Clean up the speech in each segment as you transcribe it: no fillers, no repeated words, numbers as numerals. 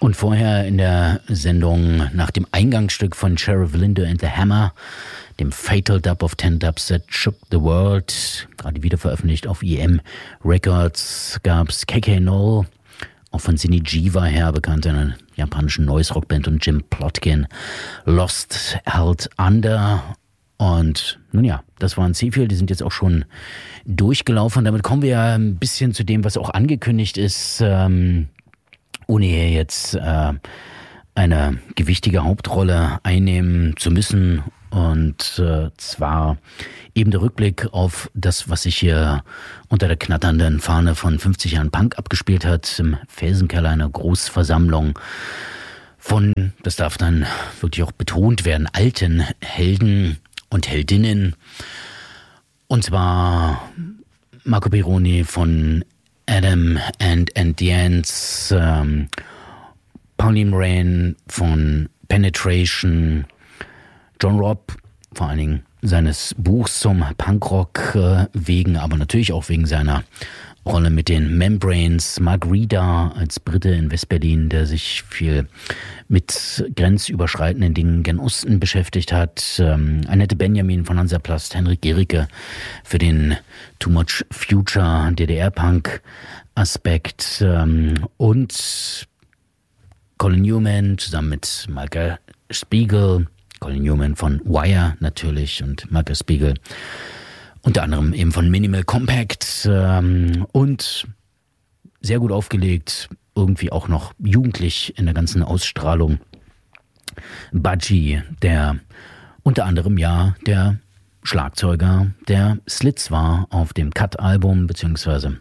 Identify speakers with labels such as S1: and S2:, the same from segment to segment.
S1: Und vorher in der Sendung nach dem Eingangsstück von Sheriff Lindo and the Hammer, dem Fatal Dub of 10 Dubs That Shook the World, gerade wieder veröffentlicht auf EM Records, gab es KK Null, auch von Sini Jiva her bekannt, einer japanischen Noise-Rock-Band, und Jim Plotkin, Lost Held Under. Und nun ja, das waren C4, die sind jetzt auch schon durchgelaufen. Und damit kommen wir ja ein bisschen zu dem, was auch angekündigt ist, ohne hier jetzt eine gewichtige Hauptrolle einnehmen zu müssen. Und zwar eben der Rückblick auf das, was sich hier unter der knatternden Fahne von 50 Jahren Punk abgespielt hat, im Felsenkeller einer Großversammlung von, das darf dann wirklich auch betont werden, alten Helden und Heldinnen. Und zwar Marco Pironi von Adam and the Ants, Pauline Moran von Penetration, John Robb, vor allen Dingen seines Buchs zum Punkrock wegen, aber natürlich auch wegen seiner Rolle mit den Membranes, Mark Reeder als Brite in Westberlin, der sich viel mit grenzüberschreitenden Dingen gen Osten beschäftigt hat, Annette Benjamin von Hansaplast, Henrik Gericke für den Too Much Future DDR-Punk-Aspekt und Colin Newman zusammen mit Michael Spiegel, Colin Newman von Wire natürlich und Michael Spiegel unter anderem eben von Minimal Compact und sehr gut aufgelegt, irgendwie auch noch jugendlich in der ganzen Ausstrahlung. Budgie, der unter anderem ja der Schlagzeuger der Slits war auf dem Cut-Album, beziehungsweise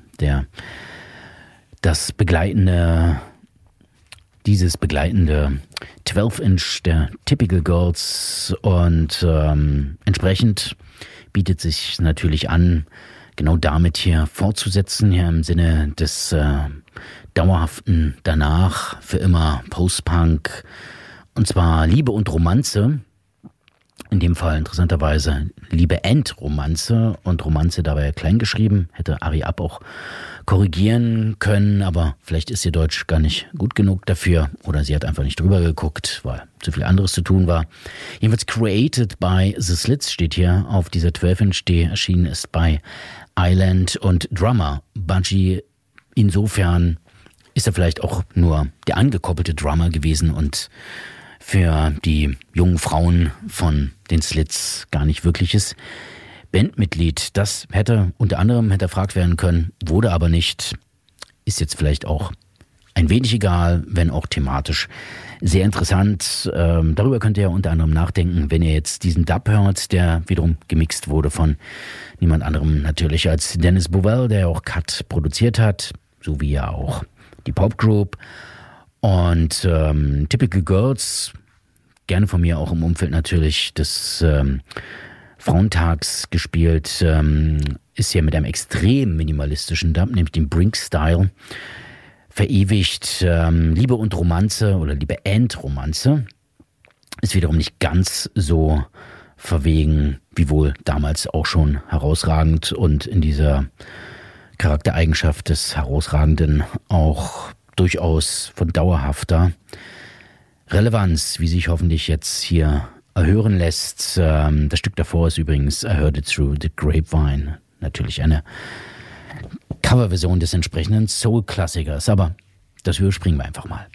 S1: dieses begleitende 12-Inch der Typical Girls, und entsprechend bietet sich natürlich an, genau damit hier fortzusetzen, hier im Sinne des dauerhaften Danach, für immer Post-Punk, und zwar Liebe und Romanze, in dem Fall interessanterweise Liebe and Romanze, und Romanze dabei klein geschrieben, hätte Ari Ab auch korrigieren können, aber vielleicht ist ihr Deutsch gar nicht gut genug dafür oder sie hat einfach nicht drüber geguckt, weil zu viel anderes zu tun war. Jedenfalls Created by The Slits steht hier auf dieser 12-Inch, die erschienen ist bei Island, und Drummer Budgie, insofern ist er vielleicht auch nur der angekoppelte Drummer gewesen und für die jungen Frauen von den Slits gar nicht wirkliches Bandmitglied. Das hätte unter anderem hinterfragt werden können, wurde aber nicht. Ist jetzt vielleicht auch ein wenig egal, wenn auch thematisch sehr interessant. Darüber könnt ihr ja unter anderem nachdenken, wenn ihr jetzt diesen Dub hört, der wiederum gemixt wurde von niemand anderem natürlich als Dennis Bovell, der ja auch Cut produziert hat, so wie ja auch die Popgroup. Und Typical Girls, gerne von mir auch im Umfeld natürlich des Frauentags gespielt, ist hier mit einem extrem minimalistischen Dub, nämlich dem Brink-Style, verewigt. Liebe und Romanze oder Liebe and Romanze ist wiederum nicht ganz so verwegen, wie wohl damals auch schon herausragend, und in dieser Charaktereigenschaft des Herausragenden auch durchaus von dauerhafter Relevanz, wie sich hoffentlich jetzt hier erhören lässt. Das Stück davor ist übrigens I Heard It Through the Grapevine. Natürlich eine Coverversion des entsprechenden Soul-Klassikers, aber das überspringen wir einfach mal.